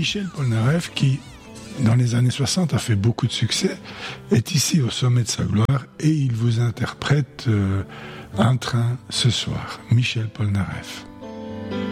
Michel Polnareff, qui, dans les années 60, a fait beaucoup de succès, est ici au sommet de sa gloire et il vous interprète Un train ce soir. Michel Polnareff.